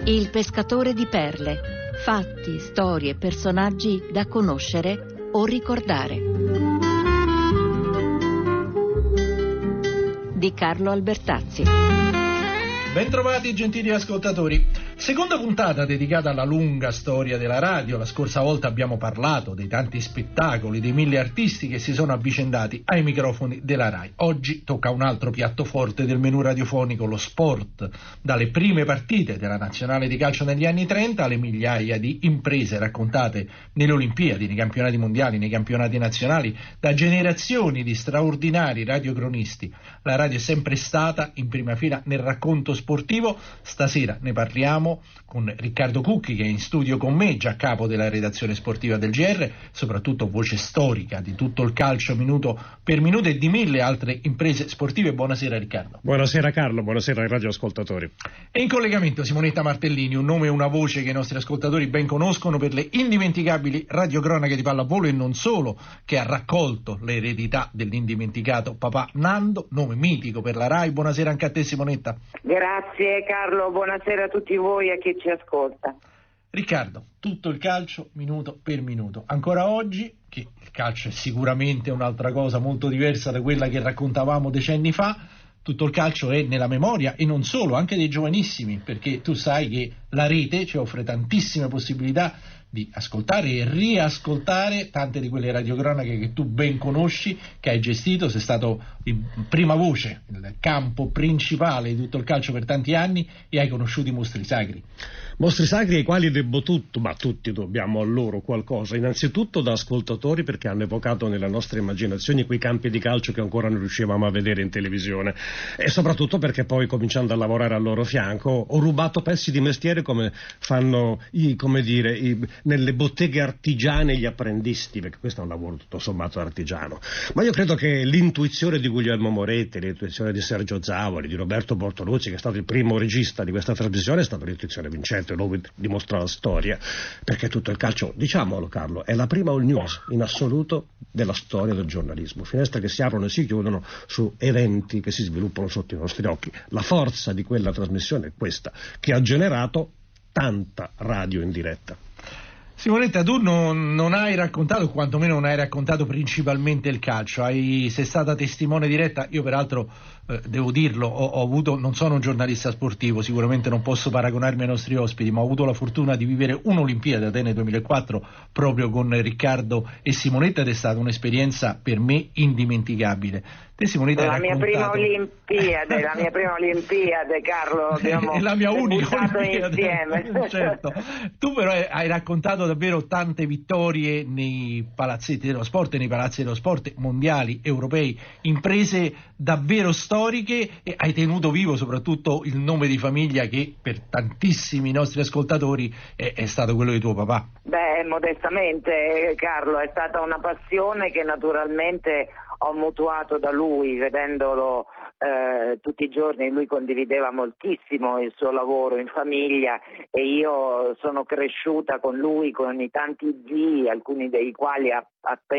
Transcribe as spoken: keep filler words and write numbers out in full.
Il pescatore di perle. Fatti, storie, personaggi da conoscere o ricordare. Di Carlo Albertazzi. Bentrovati gentili ascoltatori. Seconda puntata dedicata alla lunga storia della radio. La scorsa volta abbiamo parlato dei tanti spettacoli, dei mille artisti che si sono avvicendati ai microfoni della Rai. Oggi tocca un altro piatto forte del menù radiofonico, lo sport. Dalle prime partite della nazionale di calcio negli anni trenta alle migliaia di imprese raccontate nelle Olimpiadi, nei campionati mondiali, nei campionati nazionali, da generazioni di straordinari radiocronisti. La radio è sempre stata in prima fila nel racconto sportivo. Stasera ne parliamo con Riccardo Cucchi, che è in studio con me, già capo della redazione sportiva del G R, soprattutto voce storica di tutto il calcio minuto per minuto e di mille altre imprese sportive. Buonasera Riccardo. Buonasera Carlo, buonasera ai radioascoltatori. E in collegamento Simonetta Martellini, un nome e una voce che i nostri ascoltatori ben conoscono per le indimenticabili radiocronache di pallavolo e non solo, che ha raccolto l'eredità dell'indimenticato papà Nando, nome mitico per la Rai. Buonasera anche a te Simonetta. Grazie Carlo, buonasera a tutti voi e a chi ci ascolta. Riccardo, tutto il calcio minuto per minuto. Ancora oggi, che il calcio è sicuramente un'altra cosa molto diversa da quella che raccontavamo decenni fa, tutto il calcio è nella memoria e non solo, anche dei giovanissimi, perché tu sai che la rete ci offre tantissime possibilità di ascoltare e riascoltare tante di quelle radiocronache che tu ben conosci, che hai gestito, sei stato in prima voce, il campo principale di tutto il calcio per tanti anni e hai conosciuto i mostri sacri. Mostri sacri ai quali debbo tutto, ma tutti dobbiamo a loro qualcosa, innanzitutto da ascoltatori, perché hanno evocato nella nostra immaginazione quei campi di calcio che ancora non riuscivamo a vedere in televisione, e soprattutto perché poi, cominciando a lavorare al loro fianco, ho rubato pezzi di mestiere come fanno i, come dire, i, nelle botteghe artigiane gli apprendisti, perché questo è un lavoro tutto sommato artigiano. Ma io credo che l'intuizione di Guglielmo Moretti, l'intuizione di Sergio Zavoli, di Roberto Bortolucci, che è stato il primo regista di questa trasmissione, è stata l'intuizione vincente. Lo dimostra la storia, perché tutto il calcio, diciamolo Carlo, è la prima all news in assoluto della storia del giornalismo, finestre che si aprono e si chiudono su eventi che si sviluppano sotto i nostri occhi. La forza di quella trasmissione è questa, che ha generato tanta radio in diretta. Simonetta, tu non, non hai raccontato, o quantomeno non hai raccontato principalmente il calcio, hai, sei stata testimone diretta. Io peraltro eh, devo dirlo, ho, ho avuto, non sono un giornalista sportivo, sicuramente non posso paragonarmi ai nostri ospiti, ma ho avuto la fortuna di vivere un'Olimpiade a Atene duemilaquattro proprio con Riccardo e Simonetta, ed è stata un'esperienza per me indimenticabile. Te, Simonetta, la hai mia raccontato... prima Olimpiade, la mia prima Olimpiade, Carlo, abbiamo è la mia unica Olimpiade insieme. Certo. Tu però hai raccontato davvero tante vittorie nei palazzetti dello sport e nei palazzi dello sport mondiali, europei, imprese davvero storiche, e hai tenuto vivo soprattutto il nome di famiglia che per tantissimi nostri ascoltatori è, è stato quello di tuo papà. Beh, modestamente Carlo, è stata una passione che naturalmente ho mutuato da lui, vedendolo eh, tutti i giorni. Lui condivideva moltissimo il suo lavoro in famiglia e io sono cresciuta con lui, con i tanti zii, alcuni dei quali appena